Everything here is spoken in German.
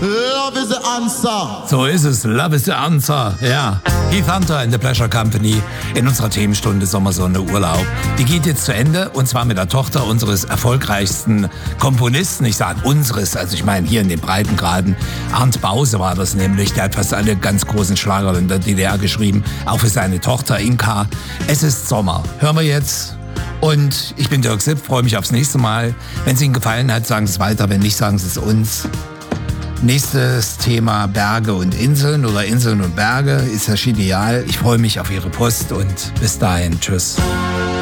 Love is the answer. So ist es, love is the answer, ja. Heath Hunter in The Pleasure Company in unserer Themenstunde Sommersonne Urlaub. Die geht jetzt zu Ende und zwar mit der Tochter unseres erfolgreichsten Komponisten. Ich sage unseres, also ich meine hier in den Breitengraden. Arndt Bause war das nämlich, der hat fast alle ganz großen Schlager in der DDR geschrieben, auch für seine Tochter Inka. Es ist Sommer, hören wir jetzt. Und ich bin Dirk Sipp, freue mich aufs nächste Mal. Wenn es Ihnen gefallen hat, sagen Sie es weiter, wenn nicht, sagen Sie es uns. Nächstes Thema Berge und Inseln oder Inseln und Berge ist ja genial. Ich freue mich auf Ihre Post und bis dahin. Tschüss.